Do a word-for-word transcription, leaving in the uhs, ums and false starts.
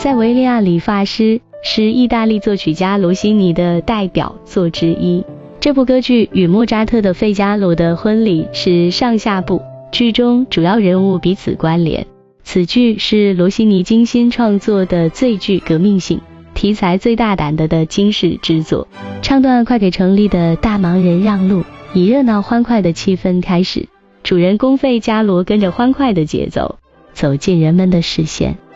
塞维利亚理发师是意大利作曲家罗西尼的代表作之一。这部歌剧与莫扎特的《费加罗的婚礼》是上下部，剧中主要人物彼此关联。此剧是罗西尼精心创作的最具革命性、题材最大胆的的惊世之作。唱段快给城里的大忙人让路，以热闹欢快的气氛开始，主人公费加罗跟着欢快的节奏走进人们的视线。